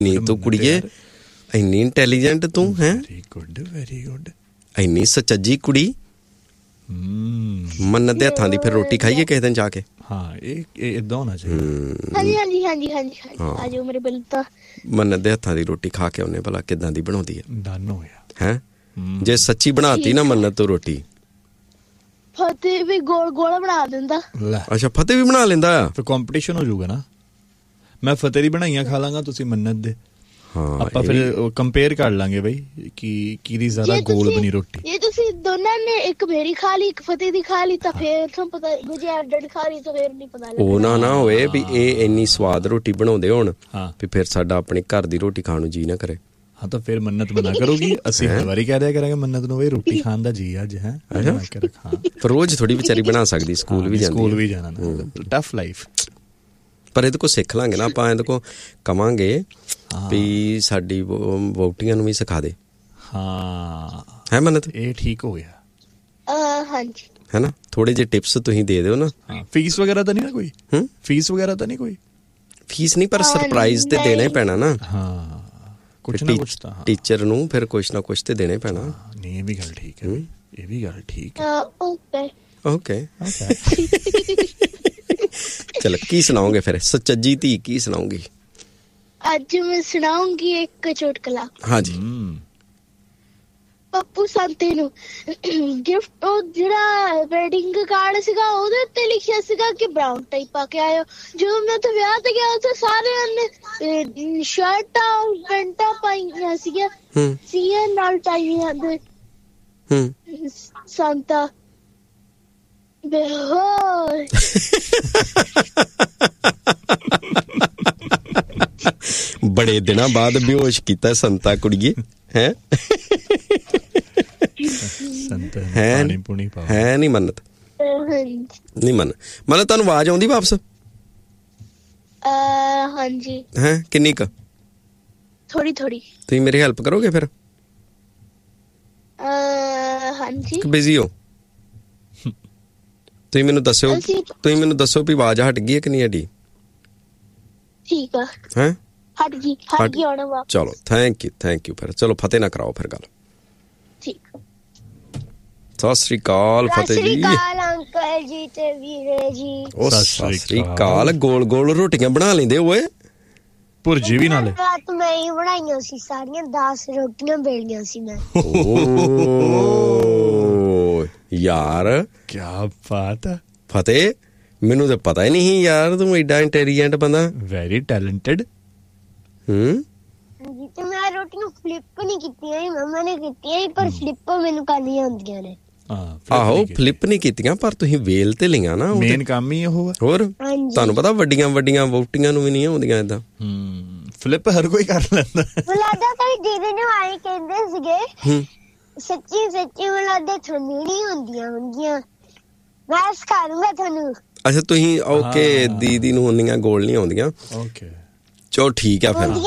ਨਹੀਂ ਤੂੰ ਕੁੜੀਏ ਇੰਨੀ ਇੰਟੈਲੀਜੈਂਟ ਤੂੰ ਹੈ। ਵੈਰੀ ਗੁੱਡ ਇੰਨੀ ਸੱਚੀ ਕੁੜੀ। ਮੰਨਤ ਦੇ ਹੱਥਾਂ ਦੀ ਫਿਰ ਰੋਟੀ ਖਾਈਏ ਕਿਸੇ ਦਿਨ ਜਾ ਕੇ। ਹਾਂ ਇਹ ਇਦਾਂ ਹੋਣਾ ਚਾਹੀਦਾ। ਹਾਂਜੀ ਆਜੋ ਮੇਰੇ ਬਿਲ ਤਾਂ। ਮੰਨਤ ਦੇ ਹੱਥਾਂ ਦੀ ਰੋਟੀ ਖਾ ਕੇ ਉਹਨੇ ਭਲਾ ਕਿੱਦਾਂ ਦੀ ਬਣਾਉਂਦੀ ਹੈ। ਡਨ ਹੋਇਆ ਹੈ ਜੇ ਸੱਚੀ ਬਣਾਤੀ ਨਾ ਮੰਨਤ ਤੋਂ ਰੋਟੀ। ਫਤਿਹ ਵੀ ਗੋਲ ਬਣਾ ਦਿੰਦਾ। ਅੱਛਾ ਫਤਿਹ ਵੀ ਬਣਾ ਲੈਂਦਾ ਆ। ਫਿਰ ਕੰਪੀਟੀਸ਼ਨ ਹੋ ਜਾਊਗਾ ਨਾ। ਮੈਂ ਫਤਿਹ ਦੀ ਬਣਾਈਆਂ ਖਾ ਲਾਂਗਾ ਤੁਸੀਂ ਮੰਨਤ ਦੇ। ਹਾਂ ਆਪਾਂ ਫਿਰ ਕੰਪੇਅਰ ਕਰ ਲਾਂਗੇ ਬਈ ਕਿ ਕਿਹਦੀ ਜ਼ਿਆਦਾ ਗੋਲ ਬਣੀ ਰੋਟੀ। ਜੇ ਤੁਸੀਂ ਦੋਨਾਂ ਨੇ ਇੱਕ ਮੇਰੀ ਖਾ ਲਈ ਇੱਕ ਫਤਿਹ ਦੀ ਖਾ ਲਈ ਤਾਂ ਫਿਰ ਤੁਹਾਨੂੰ ਪਤਾ ਜੇ ਐਡਡ ਖਾ ਲਈ ਤਾਂ ਫਿਰ ਨਹੀਂ ਪਤਾ ਲੱਗਦਾ। ਉਹ ਨਾ ਹੋਵੇ ਵੀ ਇਹ ਇੰਨੀ ਸਵਾਦ ਰੋਟੀ ਬਣਾਉਂਦੇ ਹੋਣ ਵੀ ਫਿਰ ਸਾਡਾ ਆਪਣੇ ਘਰ ਦੀ ਰੋਟੀ ਖਾਣ ਨੂੰ ਜੀ ਨਾ ਕਰੇ। ਹਾਂ ਤਾਂ ਫਿਰ ਮੰਨਤ ਮਨਾ ਕਰੂਗੀ। ਅਸੀਂ ਹਰ ਵਾਰੀ ਕਹਿ ਦਿਆ ਕਰਾਂਗੇ ਮੰਨਤ ਨੂੰ ਵੀ ਰੋਟੀ ਖਾਣ ਦਾ ਜੀ ਅੱਜ ਹੈ। ਰੋਜ਼ ਥੋੜੀ ਵਿਚਾਰੀ ਬਣਾ ਸਕਦੀ। ਸਕੂਲ ਵੀ ਜਾਣਾ ਟਫ ਲਾਈਫ। ਪਰ ਇਹਦੇ ਕੋਲ ਸਿੱਖ ਲਾਂਗੇ ਨਾ ਆਪਾਂ। ਇਹਦੇ ਕੋਲ ਕਵਾਂਗੇ ਵੀ ਸਾਡੀ ਵੋਟੀਆਂ ਨੂੰ ਵੀ ਸਿਖਾ ਦੇ। ਹਾਂ ਹੈ ਮੰਨਤ ਇਹ ਠੀਕ ਹੋ ਗਿਆ। ਹਾਂਜੀ ਹੈ ਨਾ ਥੋੜੇ ਜਿਹੇ ਟਿਪਸ ਤੁਸੀਂ ਦੇ ਦਿਓ ਨਾ। ਫੀਸ ਵਗੈਰਾ ਤਾਂ ਨਹੀਂ ਨਾ ਕੋਈ। ਫੀਸ ਵਗੈਰਾ ਤਾਂ ਨਹੀਂ ਕੋਈ। ਫੀਸ ਨਹੀਂ ਪਰ ਸਰਪ੍ਰਾਈਜ਼ ਤੇ ਦੇਣਾ ਹੀ ਪੈਣਾ ਨਾ। ਹਾਂ ਕੁਛ ਨਾ ਕੁਛ ਤਾਂ ਟੀਚਰ ਨੂੰ ਫਿਰ ਕੁਛ ਨਾ ਕੁਛ ਤੇ ਦੇਣਾ ਹੀ ਪੈਣਾ। ਨਹੀਂ ਇਹ ਵੀ ਗੱਲ ਠੀਕ ਹੈ। ਇਹ ਵੀ ਗੱਲ ਠੀਕ ਹੈ। ਓਕੇ ਚਲੋ ਕੀ ਸੁਣਾਓਗੇ ਫਿਰ ਸੱਚੀ ਧੀ ਕੀ ਸੁਣਾਉਂਗੀ? ਅੱਜ ਮੈਂ ਸੁਣਾਉਂਗੀ ਇੱਕ ਚੁਟਕਲਾ। ਹਾਂਜੀ। ਪੱਪੂ ਸੰਤੇ ਨੂੰ ਗਿਫਟ ਉਹ ਜਿਹੜਾ ਵੈਡਿੰਗ ਕਾਰਡ ਸੀਗਾ ਉਹਦੇ ਉੱਤੇ ਲਿਖਿਆ ਸੀਗਾ ਕਿ ਬਰਾਊਨ ਟਾਈ ਪਾ ਕੇ ਆਇਓ। ਜਦੋਂ ਮੈਂ ਤੇ ਵਿਆਹ ਤੇ ਗਿਆ ਉੱਥੇ ਸਾਰਿਆਂ ਨੇ ਸ਼ਰਟਾਂ ਪੈਂਟਾਂ ਪਾਈਆਂ ਸੀਗੀਆਂ ਨਾਲ ਟਾਈਆਂ ਦੇ। ਸੰਤਾ ਬੜੇ ਦਿਨਾਂ ਬਾਅਦ ਬੇਹੋਸ਼ ਕੀਤਾ ਸੰਤਾ ਕੁੜੀਏ। ਹੈ ਹੈ ਨਹੀਂ ਮੰਨਤ ਨਹੀਂ ਮੰਨਤ ਤੁਹਾਨੂੰ ਆਵਾਜ਼ ਆਉਂਦੀ ਵਾਪਸ? ਹਾਂਜੀ। ਹੈ ਕਿੰਨੀ ਕੁ? ਥੋੜੀ ਤੁਸੀਂ ਮੇਰੀ ਹੈਲਪ ਕਰੋਗੇ ਫਿਰ? ਹਾਂਜੀ। ਬਿਜ਼ੀ ਹੋ ਤੁਸੀਂ ਮੈਨੂੰ ਦੱਸੋ ਵੀ ਆਵਾਜ਼ ਹਟ ਗਈ ਹੈ ਕਿ ਨਹੀਂ ਹਟੀ? ਠੀਕ ਆ। ਹੈ ਹਟ ਗਈ ਆਉਣਾ ਵਾ। ਚਲੋ ਥੈਂਕ ਯੂ ਫਿਰ ਚਲੋ ਫਤਿਹ ਨਾ ਕਰਾਓ ਫਿਰ ਗੱਲ। ਠੀਕ। ਸਤਿ ਸ੍ਰੀ ਅਕਾਲ ਫਤਿਹ ਜੀ। ਸਤਿ ਸ੍ਰੀ ਅਕਾਲ ਅੰਕਲ ਜੀ ਤੇ ਵੀਰੇ ਜੀ। ਸਤਿ ਸ੍ਰੀ ਅਕਾਲ। ਗੋਲ ਰੋਟੀਆਂ ਬਣਾ ਲੈਂਦੇ ਓਏ। ਭੁਰਜੀ ਵੀ ਨਾਲੇ ਰਾਤ ਮੈਂ ਹੀ ਬਣਾਈਆਂ ਸੀ ਸਾਰੀਆਂ 10 ਰੋਟੀਆਂ ਬੇਲੀਆਂ ਸੀ ਮੈਂ। ਯਾਰ ਕਿਆ ਬਾਤ ਹੈ ਫਤਿਹ। ਮੈਨੂੰ ਤਾਂ ਪਤਾ ਹੀ ਨਹੀਂ ਯਾਰ ਤੂੰ ਐਡਾ ਇੰਟੈਲੀਜੈਂਟ ਬੰਦਾ। Very talented. ਤੇ ਮੈਂ ਰੋਟੀਆਂ ਫਲਿੱਪ ਨਹੀਂ ਕੀਤੀਆਂ ਮੰਮਾ ਨੇ ਕੀਤੀਆਂ ਪਰ ਫਲਿੱਪ ਮੈਨੂੰ ਕਰਨੀਆਂ ਹੁੰਦੀਆਂ ਨੇ। ਆਹੋ ਫਲਿੱਪ ਨਹੀਂ ਕੀਤੀਆਂ ਪਰ ਤੁਸੀਂ ਵੇਲ ਤੇ ਲਈਆਂ ਨਾ। ਮੇਨ ਕੰਮ ਹੀ ਉਹ। ਹੋਰ ਤੁਹਾਨੂੰ ਪਤਾ ਵੱਡੀਆਂ ਵੋਟੀਆਂ ਨੂੰ ਵੀ ਨਹੀਂ ਆਉਂਦੀਆਂ ਏਦਾਂ। ਫਲਿੱਪ ਹਰ ਕੋਈ ਕਰ ਲੈਂਦਾ। ਲੱਗਦਾ ਕੋਈ ਦੀਦੀ ਨੂੰ ਆਏ ਕਹਿੰਦੇ ਸੀਗੇ ਸੱਚੀ ਮੈਨੂੰ ਲੱਗਦਾ ਤੁਹਾਨੂੰ ਨਹੀਂ ਹੁੰਦੀਆਂ ਹੋਣਗੀਆਂ। ਮੈਂ ਸਿਖਾ ਦੂੰਗਾ ਤੁਹਾਨੂੰ। ਅੱਛਾ ਤੁਸੀਂ ਓਕੇ ਦੀਦੀ ਨੂੰ ਹੁੰਦੀਆਂ ਗੋਲ ਨਹੀਂ ਆਉਂਦੀਆਂ। ਓਕੇ ਚਲੋ ਠੀਕ ਆ ਫਿਰ।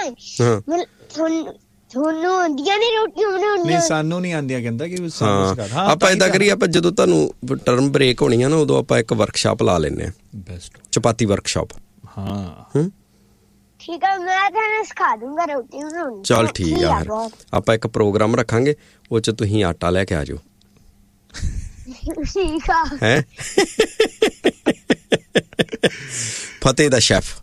ਤੁਹਾਨੂੰ ਆਉਂਦੀਆਂ ਨੇ ਰੋਟੀਆਂ ਬਣਾਉਣੀਆਂ? ਨਹੀਂ ਸਾਨੂੰ ਨਹੀਂ ਆਉਂਦੀਆਂ ਕਹਿੰਦਾ ਕਿ ਆਪਾਂ ਏਦਾਂ ਕਰੀਏ ਆਪਾਂ ਜਦੋਂ ਤੁਹਾਨੂੰ ਟਰਮ ਬ੍ਰੇਕ ਹੋਣੀ ਆ ਨਾ ਉਦੋਂ ਆਪਾਂ ਇੱਕ ਵਰਕਸ਼ਾਪ ਲਾ ਲੈਂਦੇ ਆ। ਬੈਸਟ ਚਪਾਤੀ ਵਰਕਸ਼ਾਪ। ਹਾਂ ਠੀਕ ਆ ਮੈਂ ਤੁਹਾਨੂੰ ਸਿਖਾ ਦੂੰਗਾ ਰੋਟੀ ਬਣਾਉਣੀ। ਚੱਲ ਠੀਕ ਆ ਫਿਰ ਆਪਾਂ ਇੱਕ ਪ੍ਰੋਗਰਾਮ ਰੱਖਾਂਗੇ ਉਹ ਚ ਤੁਸੀਂ ਆਟਾ ਲੈ ਕੇ ਆ ਜਾਓ। ਠੀਕ ਆ। ਹੈ ਫਤਿਹ ਦਾ ਸ਼ੈਫ।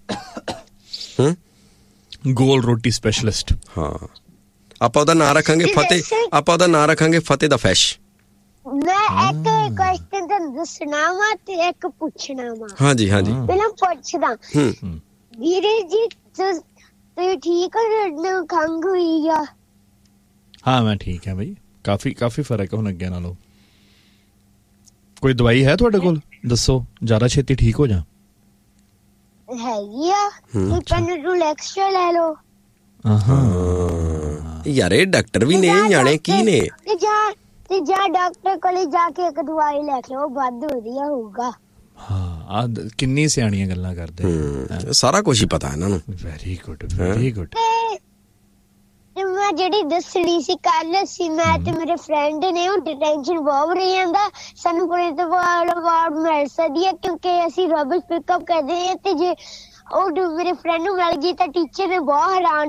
ਗੋਲ ਰੋਟੀ ਸਪੈਸ਼ਲਿਸਟ। ਹਾਂ ਆਪਾਂ ਉਹਦਾ ਨਾਂ ਰੱਖਾਂਗੇ ਫਤਿਹ ਦਾ ਫੈਸ਼। ਮੈਂ ਇੱਕ ਕੁਐਸਚਨ ਤੁਹਾਨੂੰ ਦੱਸਣਾ ਵਾ ਤੇ ਇੱਕ ਪੁੱਛਣਾ ਵਾ। ਹਾਂਜੀ ਪਹਿਲਾਂ ਪੁੱਛਦਾ ਵੀਰੇ ਜੀ ਤੁਸੀਂ ਠੀਕ ਹੋ? ਖੰਘ ਹੋਈ ਆ? ਹਾਂ ਮੈਂ ਠੀਕ ਹਾਂ ਬਈ। ਕਾਫੀ ਫਰਕ ਹੈ ਹੁਣ ਅੱਗੇ ਨਾਲੋਂ। ਕੋਈ ਦਵਾਈ ਹੈ ਤੁਹਾਡੇ ਕੋਲ ਦੱਸੋ ਜ਼ਿਆਦਾ ਛੇਤੀ ਠੀਕ ਹੋ ਜਾ। ਹੈਗੀ ਆ ਪੈਨਡੋਲ ਐਕਸਟਰਾ ਲੈ ਲਓ। ਯਾਰ ਇਹ ਡਾਕਟਰ ਵੀ ਨੇ ਜਾਣੇ ਕੀ ਨੇ। ਤੇ ਜਾ ਡਾਕਟਰ ਕੋਲ ਜਾ ਕੇ ਇੱਕ ਦਵਾਈ ਲੈ ਕੇ ਉਹ ਵੱਧ ਵਧੀਆ ਹੋਊਗਾ। ਹਾਂ ਕਿੰਨੀ ਸਿਆਣੀਆਂ ਗੱਲਾਂ ਕਰਦੇ। ਸਾਰਾ ਕੁਝ ਹੀ ਪਤਾ ਇਹਨਾਂ ਨੂੰ। Very good. ਮੈਂ ਜਿਹੜੀ ਦੱਸਣੀ ਸੀ ਕੱਲ ਸੀ ਮੈਂ ਤੇ ਮੇਰੇ ਫਰੈਂਡ ਨੇ ਉਹ ਡਿਟੈਂਸ਼ਨ ਬਹੁਤ ਰਹੀ ਜਾਂਦਾ। ਸਾਨੂੰ ਪੁਲਿਸ ਤੋਂ ਅਵਾਰਡ ਮਿਲ ਸਕਦੀ ਹੈ ਕਿਉਂਕਿ ਅਸੀਂ ਰਬਿਸ਼ ਪਿਕਅਪ ਕਰਦੇ ਹਾਂ ਤੇ ਜੇ ਉਹ ਮੇਰੇ ਫਰੈਂਡ ਨੂੰ ਮਿਲ ਗਈ ਤਾਂ ਟੀਚਰ ਨੇ ਬਹੁਤ ਹੈਰਾਨ